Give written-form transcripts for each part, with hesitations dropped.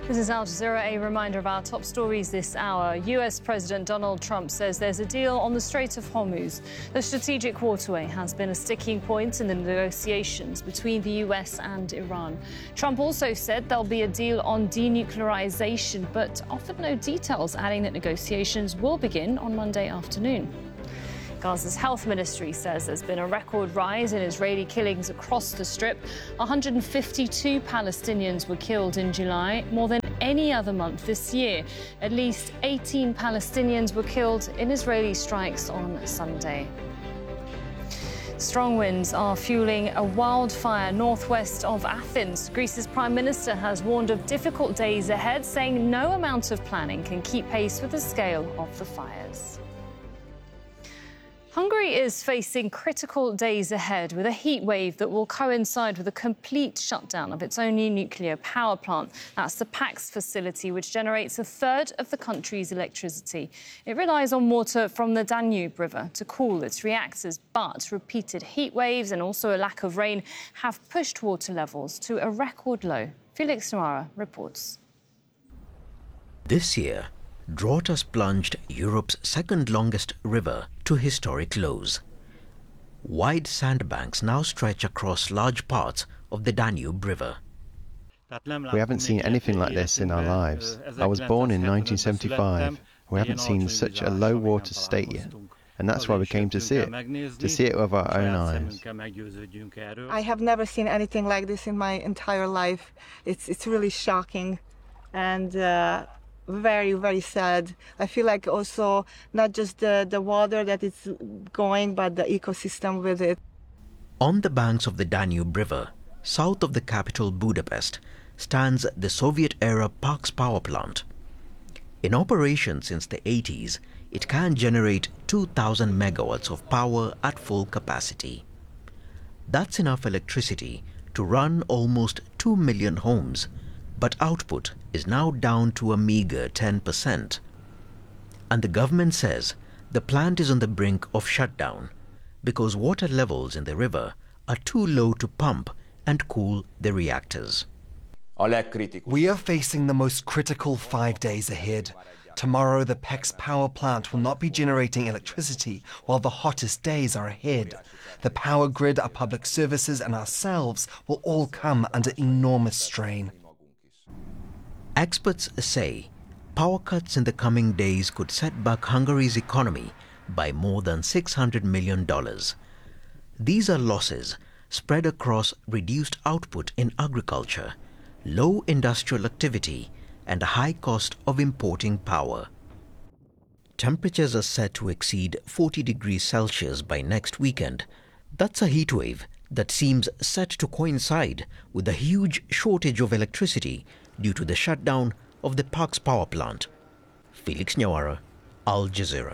This is Al Jazeera. A reminder of our top stories this hour. US President Donald Trump says there's a deal on the Strait of Hormuz. The strategic waterway has been a sticking point in the negotiations between the US and Iran. Trump also said there'll be a deal on denuclearization, but offered no details, adding that negotiations will begin on Monday afternoon. Gaza's health ministry says there's been a record rise in Israeli killings across the Strip. 152 Palestinians were killed in July, more than any other month this year. At least 18 Palestinians were killed in Israeli strikes on Sunday. Strong winds are fueling a wildfire northwest of Athens. Greece's Prime Minister has warned of difficult days ahead, saying no amount of planning can keep pace with the scale of the fires. Hungary is facing critical days ahead with a heat wave that will coincide with a complete shutdown of its only nuclear power plant. That's the PAX facility, which generates a third of the country's electricity. It relies on water from the Danube River to cool its reactors, but repeated heat waves and also a lack of rain have pushed water levels to a record low. Felix Noara reports. This year, drought has plunged Europe's second-longest river to historic lows. Wide sandbanks now stretch across large parts of the Danube River. We haven't seen anything like this in our lives. I was born in 1975. We haven't seen such a low water state yet. And that's why we came to see it with our own eyes. I have never seen anything like this in my entire life. It's really shocking and very, very sad. I feel like also not just the water that is going, but the ecosystem with it. On the banks of the Danube River, south of the capital Budapest, stands the Soviet-era PAX power plant. In operation since the 80s, it can generate 2,000 megawatts of power at full capacity. That's enough electricity to run almost 2 million homes, but output is now down to a meager 10%. And the government says the plant is on the brink of shutdown because water levels in the river are too low to pump and cool the reactors. We are facing the most critical 5 days ahead. Tomorrow, the PAX power plant will not be generating electricity while the hottest days are ahead. The power grid, our public services and ourselves will all come under enormous strain. Experts say power cuts in the coming days could set back Hungary's economy by more than $600 million. These are losses spread across reduced output in agriculture, low industrial activity, and a high cost of importing power. Temperatures are set to exceed 40 degrees Celsius by next weekend. That's a heat wave that seems set to coincide with a huge shortage of electricity due to the shutdown of the PAX power plant. Felix Noara, Al Jazeera.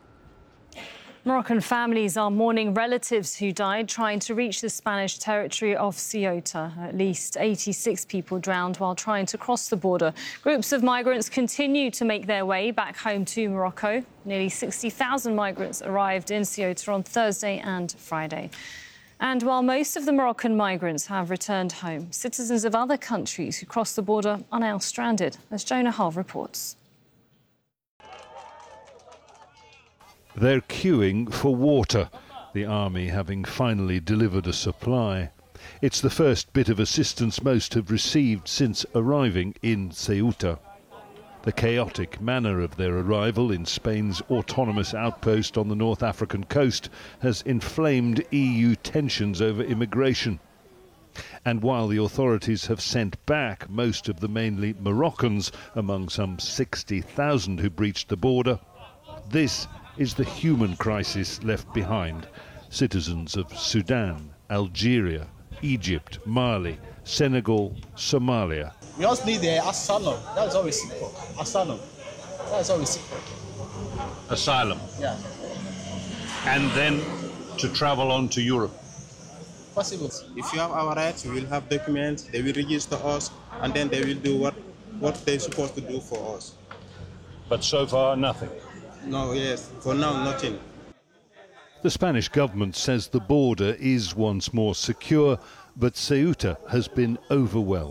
Moroccan families are mourning relatives who died trying to reach the Spanish territory of Ceuta. At least 86 people drowned while trying to cross the border. Groups of migrants continue to make their way back home to Morocco. Nearly 60,000 migrants arrived in Ceuta on Thursday and Friday. And while most of the Moroccan migrants have returned home, citizens of other countries who cross the border are now stranded, as Jonah Hull reports. They're queuing for water, the army having finally delivered a supply. It's the first bit of assistance most have received since arriving in Ceuta. The chaotic manner of their arrival in Spain's autonomous outpost on the North African coast has inflamed EU tensions over immigration. And while the authorities have sent back most of the mainly Moroccans among some 60,000 who breached the border, this is the human crisis left behind. Citizens of Sudan, Algeria, Egypt, Mali, Senegal, Somalia. We just need the asylum. That's always simple. Asylum. That's always simple. Asylum. Yeah. And then to travel on to Europe. Possible. If you have our rights, we will have documents, they will register us, and then they will do what they're supposed to do for us. But so far, nothing. No, yes. For now, nothing. The Spanish government says the border is once more secure, but Ceuta has been overwhelmed.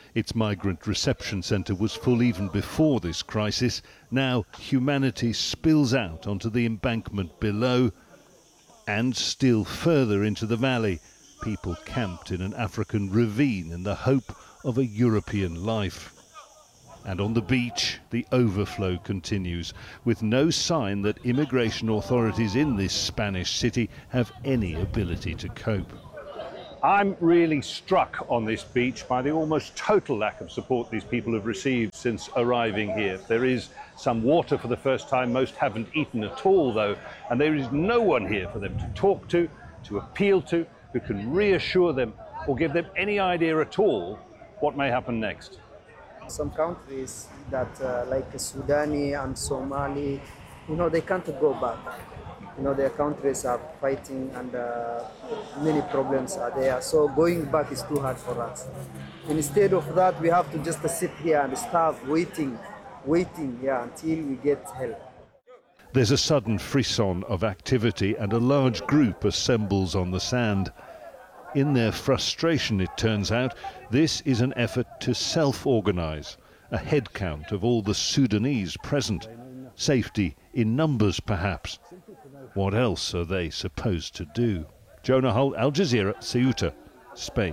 Its migrant reception centre was full even before this crisis. Now humanity spills out onto the embankment below and still further into the valley. People camped in an African ravine in the hope of a European life. And on the beach, the overflow continues, with no sign that immigration authorities in this Spanish city have any ability to cope. I'm really struck on this beach by the almost total lack of support these people have received since arriving here. There is some water for the first time. Most haven't eaten at all, though, and there is no one here for them to talk to appeal to, who can reassure them or give them any idea at all what may happen next. Some countries that, like Sudan and Somali, they can't go back. Their countries are fighting and many problems are there. So going back is too hard for us. Instead of that, we have to just sit here and starve, waiting, until we get help. There's a sudden frisson of activity and a large group assembles on the sand. In their frustration, it turns out, this is an effort to self-organise, a head count of all the Sudanese present. Safety in numbers, perhaps. What else are they supposed to do? Jonah Hull, Al Jazeera, Ceuta, Spain.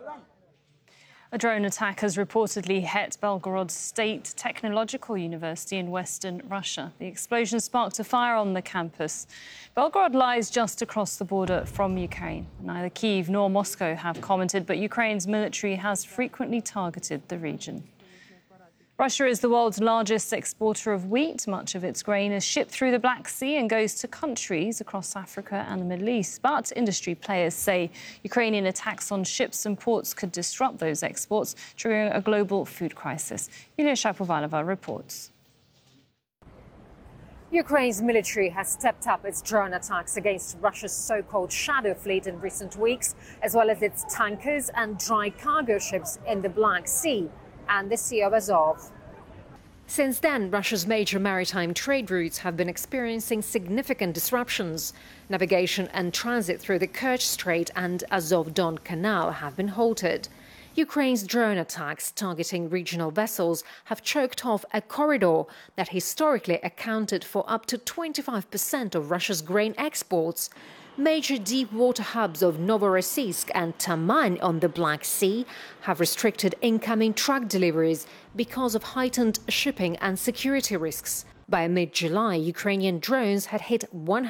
A drone attack has reportedly hit Belgorod State Technological University in western Russia. The explosion sparked a fire on the campus. Belgorod lies just across the border from Ukraine. Neither Kyiv nor Moscow have commented, but Ukraine's military has frequently targeted the region. Russia is the world's largest exporter of wheat. Much of its grain is shipped through the Black Sea and goes to countries across Africa and the Middle East. But industry players say Ukrainian attacks on ships and ports could disrupt those exports, triggering a global food crisis. Yulia Shapovalova reports. Ukraine's military has stepped up its drone attacks against Russia's so-called shadow fleet in recent weeks, as well as its tankers and dry cargo ships in the Black Sea and the Sea of Azov. Since then, Russia's major maritime trade routes have been experiencing significant disruptions. Navigation and transit through the Kerch Strait and Azov-Don Canal have been halted. Ukraine's drone attacks targeting regional vessels have choked off a corridor that historically accounted for up to 25% of Russia's grain exports. Major deep-water hubs of Novorossiysk and Taman on the Black Sea have restricted incoming truck deliveries because of heightened shipping and security risks. By mid-July, Ukrainian drones had hit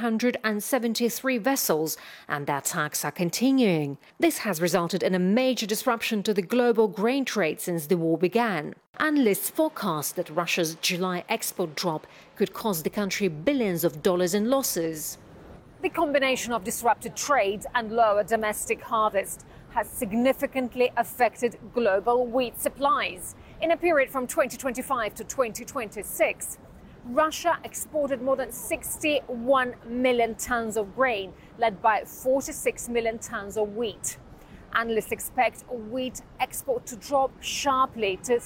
173 vessels, and the attacks are continuing. This has resulted in a major disruption to the global grain trade since the war began. Analysts forecast that Russia's July export drop could cost the country billions of dollars in losses. The combination of disrupted trade and lower domestic harvest has significantly affected global wheat supplies. In a period from 2025 to 2026, Russia exported more than 61 million tons of grain, led by 46 million tons of wheat. Analysts expect wheat export to drop sharply to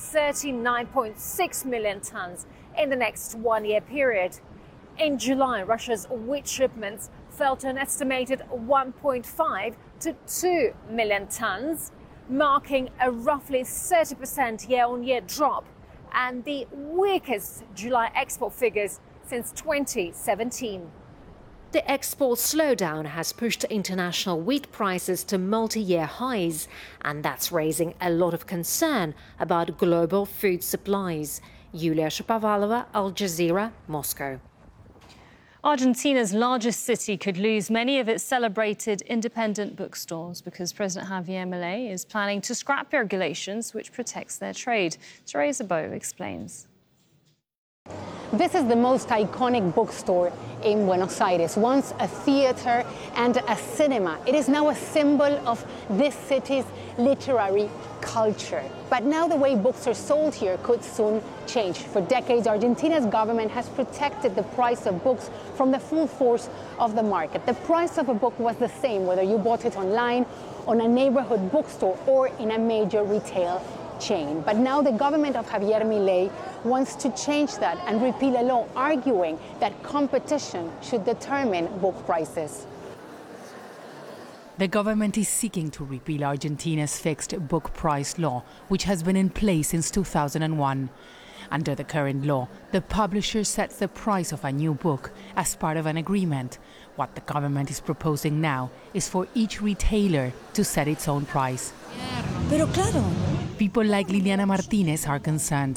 39.6 million tons in the next one-year period. In July, Russia's wheat shipments fell to an estimated 1.5 to 2 million tons, marking a roughly 30% year-on-year drop and the weakest July export figures since 2017. The export slowdown has pushed international wheat prices to multi-year highs, and that's raising a lot of concern about global food supplies. Yulia Shapovalova, Al Jazeera, Moscow. Argentina's largest city could lose many of its celebrated independent bookstores because President Javier Milei is planning to scrap regulations which protects their trade. Teresa Bo explains. This is the most iconic bookstore in Buenos Aires, once a theater and a cinema. It is now a symbol of this city's literary culture. But now the way books are sold here could soon change. For decades, Argentina's government has protected the price of books from the full force of the market. The price of a book was the same whether you bought it online, on a neighborhood bookstore, or in a major retail chain. But now the government of Javier Milei wants to change that and repeal a law arguing that competition should determine book prices. The government is seeking to repeal Argentina's fixed book price law, which has been in place since 2001. Under the current law, the publisher sets the price of a new book as part of an agreement. What the government is proposing now is for each retailer to set its own price. Pero claro. People like Liliana Martinez are concerned.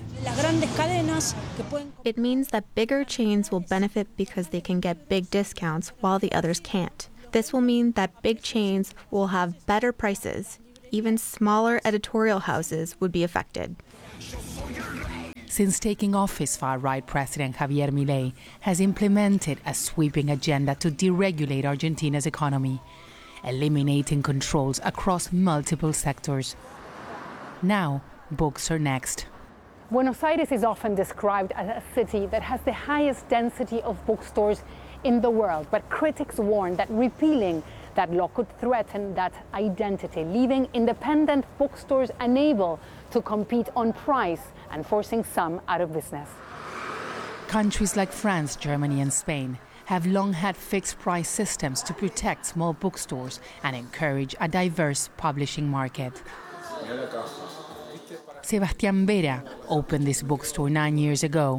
It means that bigger chains will benefit because they can get big discounts while the others can't. This will mean that big chains will have better prices. Even smaller editorial houses would be affected. Since taking office, far-right President Javier Milei has implemented a sweeping agenda to deregulate Argentina's economy, eliminating controls across multiple sectors. Now, books are next. Buenos Aires is often described as a city that has the highest density of bookstores in the world, but critics warn that repealing that law could threaten that identity, leaving independent bookstores unable to compete on price and forcing some out of business. Countries like France, Germany and Spain have long had fixed price systems to protect small bookstores and encourage a diverse publishing market. Sebastián Vera opened this bookstore 9 years ago.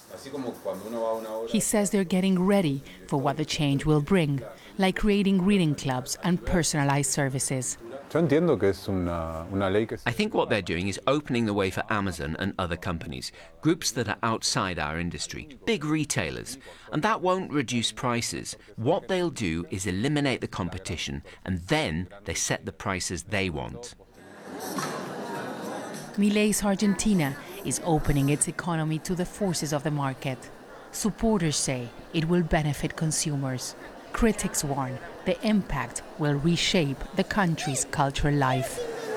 He says they're getting ready for what the change will bring, like creating reading clubs and personalized services. I think what they're doing is opening the way for Amazon and other companies, groups that are outside our industry, big retailers, and that won't reduce prices. What they'll do is eliminate the competition, and then they set the prices they want. Milei's Argentina is opening its economy to the forces of the market. Supporters say it will benefit consumers. Critics warn the impact will reshape the country's cultural life.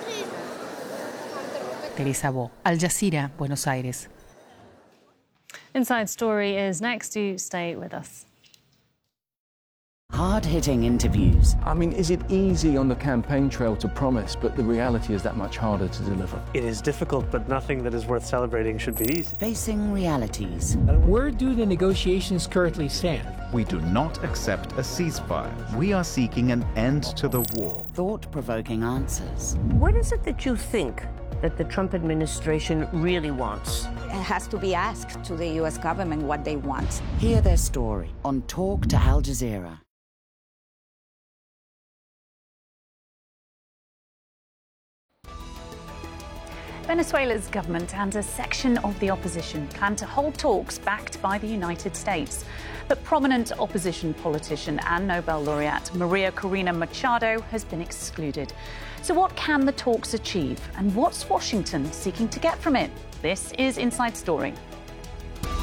Teresa Bo, Al Jazeera, Buenos Aires. Inside Story is next. Do stay with us. Hard-hitting interviews. I mean, is it easy on the campaign trail to promise, but the reality is that much harder to deliver? It is difficult, but nothing that is worth celebrating should be easy. Facing realities. Where do the negotiations currently stand? We do not accept a ceasefire. We are seeking an end to the war. Thought-provoking answers. What is it that you think that the Trump administration really wants? It has to be asked to the U.S. government what they want. Hear their story on Talk to Al Jazeera. Venezuela's government and a section of the opposition plan to hold talks backed by the United States. But prominent opposition politician and Nobel laureate Maria Corina Machado has been excluded. So what can the talks achieve, and what's Washington seeking to get from it? This is Inside Story.